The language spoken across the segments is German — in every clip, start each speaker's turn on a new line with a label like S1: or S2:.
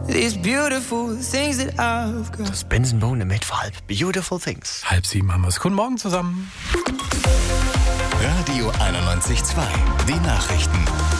S1: These beautiful things that I've got.
S2: Das Benson Boone mit Halb Beautiful Things.
S3: 6:30 haben wir es. Guten Morgen zusammen.
S4: Radio 91.2, die Nachrichten.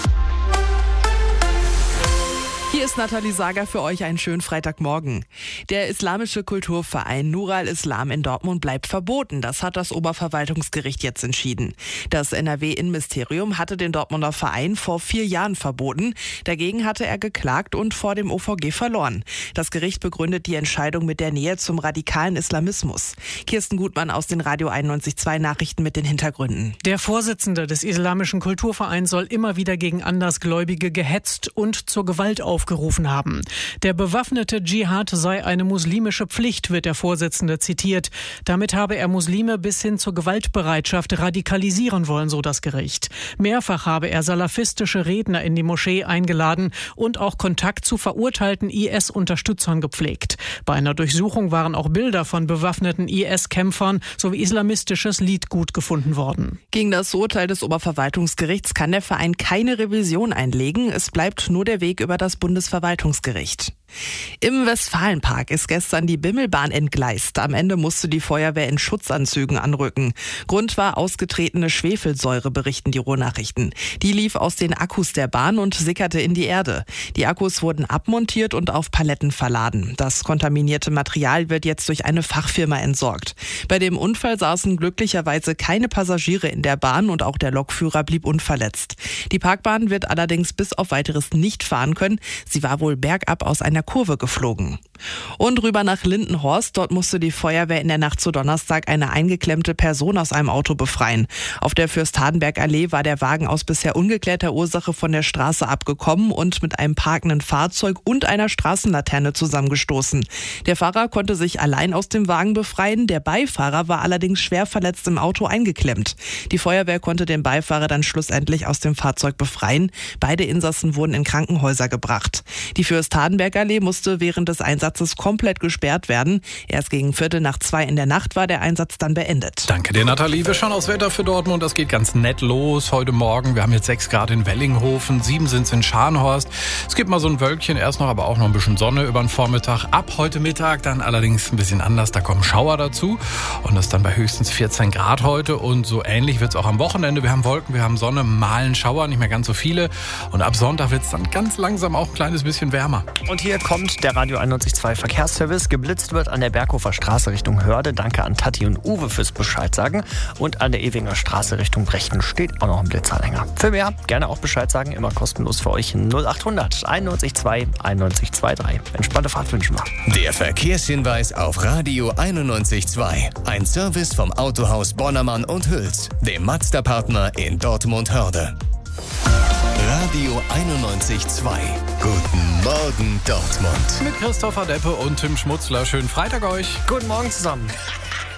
S5: Hier ist Nathalie Sager für euch einen schönen Freitagmorgen. Der islamische Kulturverein Nur al-Islam in Dortmund bleibt verboten. Das hat das Oberverwaltungsgericht jetzt entschieden. Das NRW-Innenministerium hatte den Dortmunder Verein vor 4 Jahren verboten. Dagegen hatte er geklagt und vor dem OVG verloren. Das Gericht begründet die Entscheidung mit der Nähe zum radikalen Islamismus. Kirsten Gutmann aus den Radio 91.2 Nachrichten mit den Hintergründen.
S6: Der Vorsitzende des islamischen Kulturvereins soll immer wieder gegen Andersgläubige gehetzt und zur Gewalt aufgerufen haben. Der bewaffnete Dschihad sei eine muslimische Pflicht, wird der Vorsitzende zitiert. Damit habe er Muslime bis hin zur Gewaltbereitschaft radikalisieren wollen, so das Gericht. Mehrfach habe er salafistische Redner in die Moschee eingeladen und auch Kontakt zu verurteilten IS-Unterstützern gepflegt. Bei einer Durchsuchung waren auch Bilder von bewaffneten IS-Kämpfern sowie islamistisches Liedgut gefunden worden.
S5: Gegen das Urteil des Oberverwaltungsgerichts kann der Verein keine Revision einlegen. Es bleibt nur der Weg über das Bundesverwaltungsgericht. Im Westfalenpark ist gestern die Bimmelbahn entgleist. Am Ende musste die Feuerwehr in Schutzanzügen anrücken. Grund war ausgetretene Schwefelsäure, berichten die Ruhrnachrichten. Die lief aus den Akkus der Bahn und sickerte in die Erde. Die Akkus wurden abmontiert und auf Paletten verladen. Das kontaminierte Material wird jetzt durch eine Fachfirma entsorgt. Bei dem Unfall saßen glücklicherweise keine Passagiere in der Bahn und auch der Lokführer blieb unverletzt. Die Parkbahn wird allerdings bis auf Weiteres nicht fahren können. Sie war wohl bergab aus einer Kurve geflogen. Und rüber nach Lindenhorst. Dort musste die Feuerwehr in der Nacht zu Donnerstag eine eingeklemmte Person aus einem Auto befreien. Auf der Fürst-Hardenberg-Allee war der Wagen aus bisher ungeklärter Ursache von der Straße abgekommen und mit einem parkenden Fahrzeug und einer Straßenlaterne zusammengestoßen. Der Fahrer konnte sich allein aus dem Wagen befreien. Der Beifahrer war allerdings schwer verletzt im Auto eingeklemmt. Die Feuerwehr konnte den Beifahrer dann schlussendlich aus dem Fahrzeug befreien. Beide Insassen wurden in Krankenhäuser gebracht. Die Fürst-Hardenberg-Allee musste während des Einsatzes komplett gesperrt werden. Erst gegen 1:45 in der Nacht war der Einsatz dann beendet.
S3: Danke dir, Nathalie. Wir schauen aufs Wetter für Dortmund. Das geht ganz nett los heute Morgen. Wir haben jetzt 6 Grad in Wellinghofen, 7 sind es in Scharnhorst. Es gibt mal so ein Wölkchen erst noch, aber auch noch ein bisschen Sonne über den Vormittag. Ab heute Mittag dann allerdings ein bisschen anders. Da kommen Schauer dazu. Und das dann bei höchstens 14 Grad heute. Und so ähnlich wird es auch am Wochenende. Wir haben Wolken, wir haben Sonne, malen Schauer, nicht mehr ganz so viele. Und ab Sonntag wird es dann ganz langsam auch ein kleines bisschen wärmer.
S2: Und hier kommt der Radio 91.2 Verkehrsservice. Geblitzt wird an der Berghofer Straße Richtung Hörde. Danke an Tati und Uwe fürs Bescheid sagen. Und an der Ewinger Straße Richtung Brechten steht auch noch ein Blitzanhänger. Für mehr gerne auch Bescheid sagen. Immer kostenlos für euch 0800 91.2 91.23. Entspannte Fahrt wünschen wir.
S4: Der Verkehrshinweis auf Radio 91.2. Ein Service vom Autohaus Bonnermann und Hüls, dem Mazda-Partner in Dortmund-Hörde. Radio 91.2. Guten Morgen, Dortmund.
S3: Mit Christopher Deppe und Tim Schmutzler. Schönen Freitag euch.
S2: Guten Morgen zusammen.